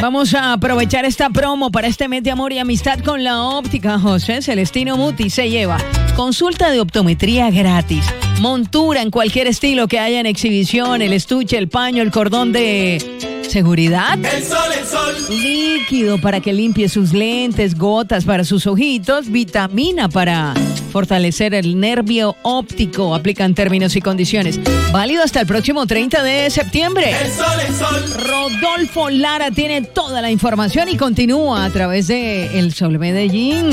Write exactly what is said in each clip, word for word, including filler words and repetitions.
Vamos a aprovechar esta promo para este mes de amor y amistad con la óptica José Celestino Mutis. Se lleva consulta de optometría gratis, montura en cualquier estilo que haya en exhibición, el estuche, el paño, el cordón de seguridad, el sol, el sol, líquido para que limpie sus lentes, gotas para sus ojitos, vitamina para fortalecer el nervio óptico. Aplican términos y condiciones. Válido hasta el próximo treinta de septiembre. El sol, el sol. Rodolfo Lara tiene toda la información y continúa a través de El Sol Medellín.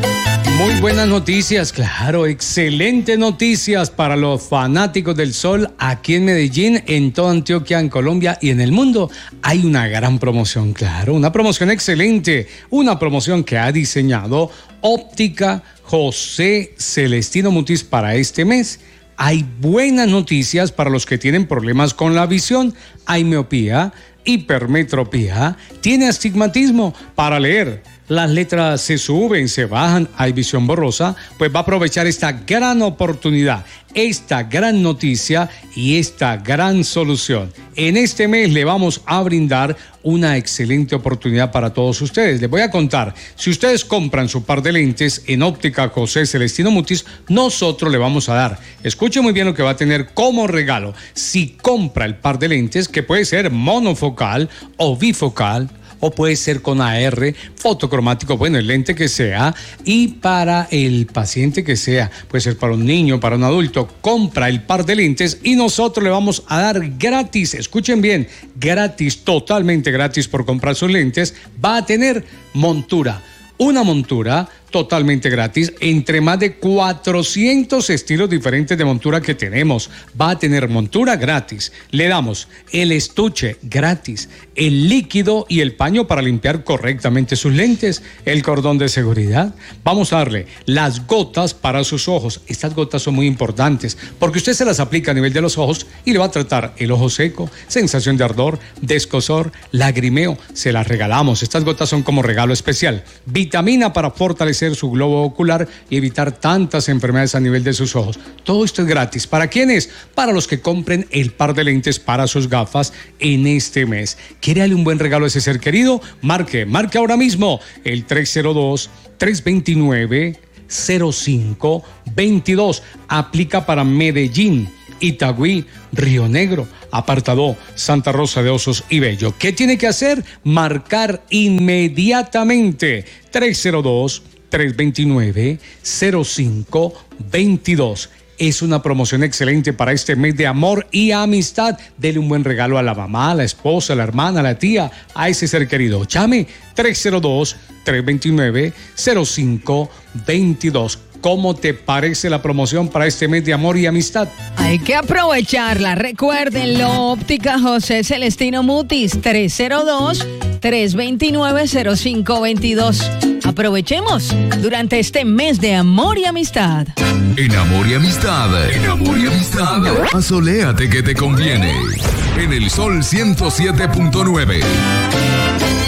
Muy buenas noticias, claro, excelentes noticias para los fanáticos del sol aquí en Medellín, en toda Antioquia, en Colombia y en el mundo. Hay una gran promoción, claro, una promoción excelente, una promoción que ha diseñado Óptica José Celestino Mutis para este mes. Hay buenas noticias para los que tienen problemas con la visión, hay miopía, hipermetropía, tiene astigmatismo. Para leer las letras se suben, se bajan, hay visión borrosa, pues va a aprovechar esta gran oportunidad, esta gran noticia y esta gran solución. En este mes le vamos a brindar una excelente oportunidad para todos ustedes. Les voy a contar, si ustedes compran su par de lentes en Óptica José Celestino Mutis, nosotros le vamos a dar, escuche muy bien lo que va a tener como regalo. Si compra el par de lentes, que puede ser monofocal o bifocal, o puede ser con A R, fotocromático, bueno, el lente que sea, y para el paciente que sea, puede ser para un niño, para un adulto, compra el par de lentes y nosotros le vamos a dar gratis, escuchen bien, gratis, totalmente gratis por comprar sus lentes, va a tener montura, una montura totalmente gratis, entre más de cuatrocientos estilos diferentes de montura que tenemos. Va a tener montura gratis. Le damos el estuche gratis, el líquido y el paño para limpiar correctamente sus lentes, el cordón de seguridad. Vamos a darle las gotas para sus ojos. Estas gotas son muy importantes porque usted se las aplica a nivel de los ojos y le va a tratar el ojo seco, sensación de ardor, descosor, lagrimeo. Se las regalamos. Estas gotas son como regalo especial. Vitamina para fortalecer su globo ocular y evitar tantas enfermedades a nivel de sus ojos. Todo esto es gratis. ¿Para quiénes? Para los que compren el par de lentes para sus gafas en este mes. ¿Quiere darle un buen regalo a ese ser querido? Marque, marque ahora mismo el tres cero dos, tres dos nueve, cero cinco dos dos. Aplica para Medellín, Itagüí, Río Negro, Apartadó, Santa Rosa de Osos y Bello. ¿Qué tiene que hacer? Marcar inmediatamente tres cero dos, tres dos nueve, cero cinco dos dos. Es una promoción excelente para este mes de amor y amistad. Dele un buen regalo a la mamá, a la esposa, a la hermana, a la tía, a ese ser querido. Llame tres cero dos, tres dos nueve, cero cinco dos dos. ¿Cómo te parece la promoción para este mes de amor y amistad? Hay que aprovecharla. Recuérdenlo, Óptica José Celestino Mutis, tres cero dos, tres dos nueve, cero cinco dos dos. Aprovechemos durante este mes de amor y amistad. En amor y amistad, en amor y amistad, asoléate que te conviene. En el Sol ciento siete punto nueve.